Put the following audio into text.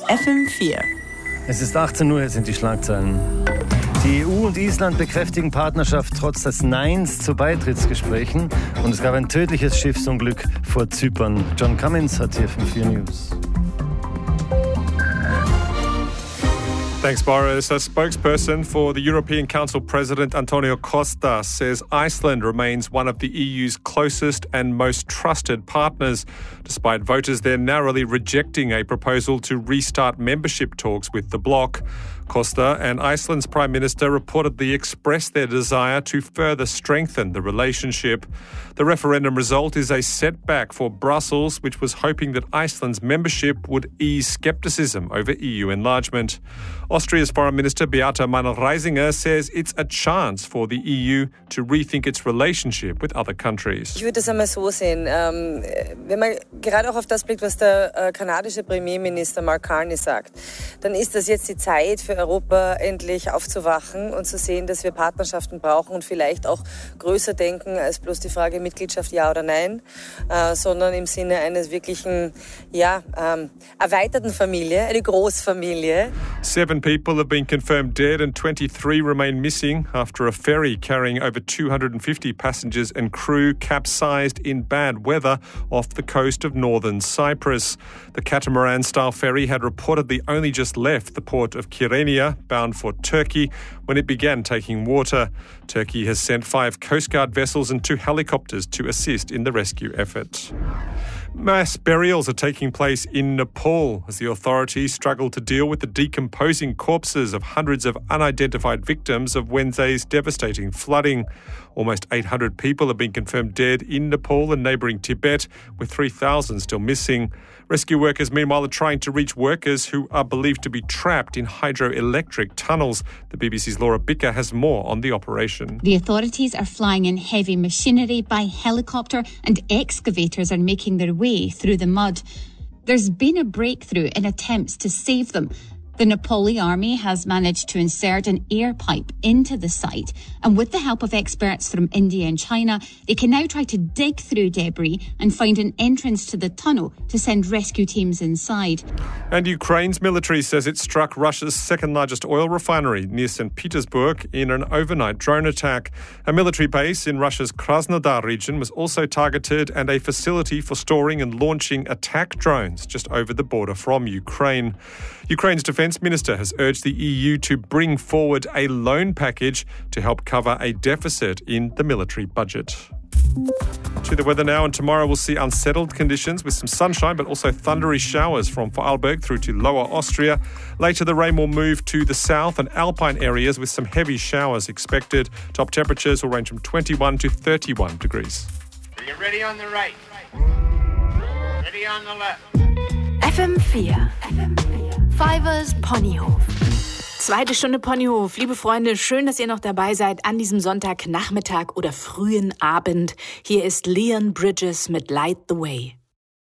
FM4. Es ist 18 Uhr, hier sind die Schlagzeilen. Die EU und Island bekräftigen Partnerschaft trotz des Neins zu Beitrittsgesprächen. Und es gab ein tödliches Schiffsunglück vor Zypern. John Cummins hat hier FM4 News. Thanks, Boris. A spokesperson for the European Council President Antonio Costa says Iceland remains one of the EU's closest and most trusted partners, despite voters there narrowly rejecting a proposal to restart membership talks with the bloc. Costa and Iceland's Prime Minister reportedly expressed their desire to further strengthen the relationship. The referendum result is a setback for Brussels, which was hoping that Iceland's membership would ease scepticism over EU enlargement. Austria's Foreign Minister Beate Meinl-Reisinger says it's a chance for the EU to rethink its relationship with other countries. Ich würde es einmal so sehen, wenn man gerade auch auf das blickt, was der kanadische Premierminister Mark Carney sagt, dann ist das jetzt die Zeit für Europa endlich aufzuwachen und zu sehen, dass wir Partnerschaften brauchen und vielleicht auch größer denken als bloß die Frage Mitgliedschaft ja oder nein, sondern im Sinne eines wirklichen, erweiterten Familie, eine Großfamilie. 7 people have been confirmed dead and 23 remain missing after a ferry carrying over 250 passengers and crew capsized in bad weather off the coast of northern Cyprus. The catamaran-style ferry had reportedly only just left the port of Kyrenia, bound for Turkey, when it began taking water. Turkey has sent 5 Coast Guard vessels and 2 helicopters to assist in the rescue effort. Mass burials are taking place in Nepal as the authorities struggle to deal with the decomposing corpses of hundreds of unidentified victims of Wednesday's devastating flooding. Almost 800 people have been confirmed dead in Nepal and neighbouring Tibet, with 3,000 still missing. Rescue workers, meanwhile, are trying to reach workers who are believed to be trapped in hydroelectric tunnels. The BBC's Laura Bicker has more on the operation. The authorities are flying in heavy machinery by helicopter, and excavators are making their way through the mud. There's been a breakthrough in attempts to save them. The Nepali army has managed to insert an air pipe into the site, and with the help of experts from India and China, they can now try to dig through debris and find an entrance to the tunnel to send rescue teams inside. And Ukraine's military says it struck Russia's second-largest oil refinery near St. Petersburg in an overnight drone attack. A military base in Russia's Krasnodar region was also targeted, and a facility for storing and launching attack drones just over the border from Ukraine. Ukraine's defense minister has urged the EU to bring forward a loan package to help cover a deficit in the military budget. To the weather now, and tomorrow we'll see unsettled conditions with some sunshine but also thundery showers from Vorarlberg through to Lower Austria. Later the rain will move to the south and alpine areas with some heavy showers expected. Top temperatures will range from 21 to 31 degrees. Are you ready on the right? Ready on the left? FM4. Fivers Ponyhof. Zweite Stunde Ponyhof. Liebe Freunde, schön, dass ihr noch dabei seid an diesem Sonntagnachmittag oder frühen Abend. Hier ist Leon Bridges mit Light the Way.